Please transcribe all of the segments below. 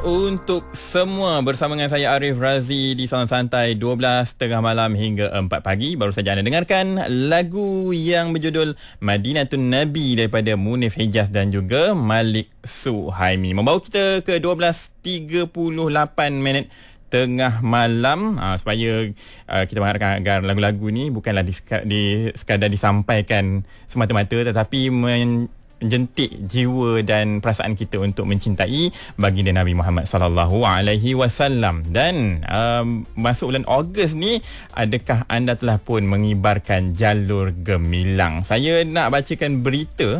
untuk semua, bersama dengan saya Arif Razi di Salon Santai 12 tengah malam hingga 4 pagi. Baru saja anda dengarkan lagu yang berjudul Madinatun Nabi daripada Munif Hijaz dan juga Malik Suhaimi. Membawa kita ke 12.38 minit tengah malam, supaya kita mengharapkan agar lagu-lagu ni bukanlah sekadar disampaikan semata-mata, tetapi menjentik jiwa dan perasaan kita untuk mencintai baginda Nabi Muhammad sallallahu alaihi wasallam. Dan masuk bulan Ogos ni, adakah anda telah pun mengibarkan jalur gemilang? Saya nak bacakan berita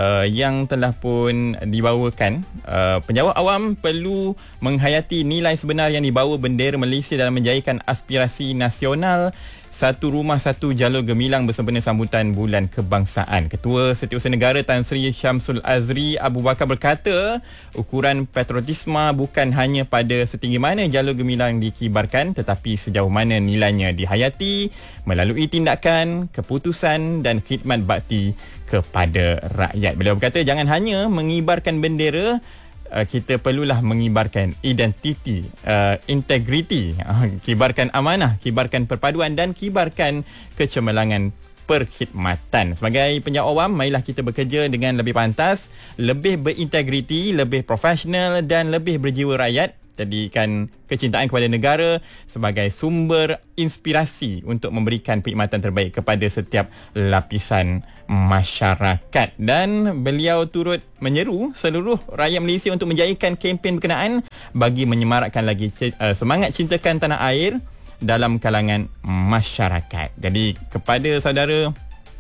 yang telah pun dibawakan. Penjawat awam perlu menghayati nilai sebenar yang dibawa bendera Malaysia dalam menjayakan aspirasi nasional. Satu rumah, satu jalur gemilang bersempena sambutan Bulan Kebangsaan. Ketua Setiausaha Negara Tan Sri Syamsul Azri Abu Bakar berkata, ukuran patriotisme bukan hanya pada setinggi mana jalur gemilang dikibarkan, tetapi sejauh mana nilainya dihayati melalui tindakan, keputusan dan khidmat bakti kepada rakyat. Beliau berkata, jangan hanya mengibarkan bendera, kita perlulah mengibarkan identiti, integriti, kibarkan amanah, kibarkan perpaduan dan kibarkan kecemerlangan perkhidmatan. Sebagai penjawat awam, marilah kita bekerja dengan lebih pantas, lebih berintegriti, lebih profesional dan lebih berjiwa rakyat. Jadikan kecintaan kepada negara sebagai sumber inspirasi untuk memberikan perkhidmatan terbaik kepada setiap lapisan masyarakat. Dan beliau turut menyeru seluruh rakyat Malaysia untuk menjayakan kempen berkenaan bagi menyemarakkan lagi semangat cintakan tanah air dalam kalangan masyarakat. Jadi kepada saudara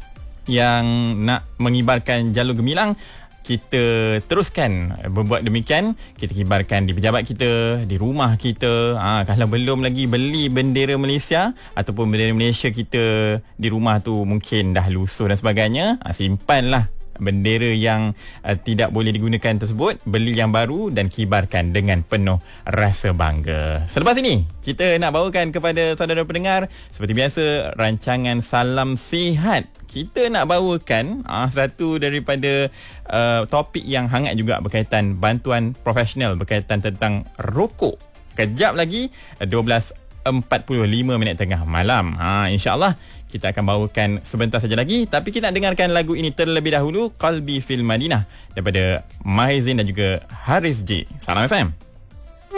yang nak mengibarkan jalur gemilang, kita teruskan berbuat demikian. Kita kibarkan di pejabat kita, di rumah kita. Kalau belum lagi beli bendera Malaysia ataupun bendera Malaysia kita di rumah tu mungkin dah lusuh dan sebagainya, simpanlah bendera yang tidak boleh digunakan tersebut, beli yang baru dan kibarkan dengan penuh rasa bangga. Selepas ini, kita nak bawakan kepada saudara pendengar seperti biasa rancangan Salam Sihat. Kita nak bawakan satu daripada topik yang hangat juga berkaitan bantuan profesional berkaitan tentang rokok. Kejap lagi 12.45 minit tengah malam. InsyaAllah kita akan bawakan sebentar saja lagi. Tapi kita nak dengarkan lagu ini terlebih dahulu, Qalbi Fil Madinah daripada Mahir Zain dan juga Haris J. Salam FM.